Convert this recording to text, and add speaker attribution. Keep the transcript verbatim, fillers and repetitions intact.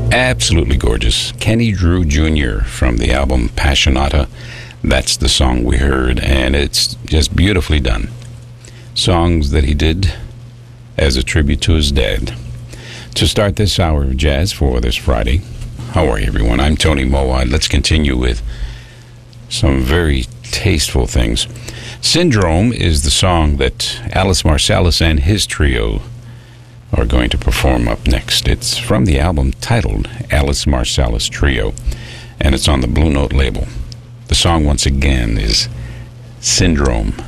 Speaker 1: Absolutely gorgeous. Kenny Drew Junior from the album Passionata. That's the song we heard, and it's just beautifully done. Songs that he did as a tribute to his dad. To start this hour of jazz for this Friday, how are you, everyone? I'm Tony Mowat. Let's continue with some very tasteful things. Syndrome is the song that Alice Marsalis and his trio are going to perform up next. It's from the album titled Alice Marsalis Trio, and it's on the Blue Note label. The song, once again, is Syndrome.